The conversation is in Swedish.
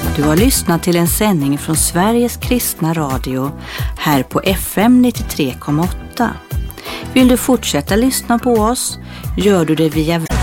Du har lyssnat till en sändning från Sveriges kristna radio här på FM 93,8. Vill du fortsätta lyssna på oss? Gör du det via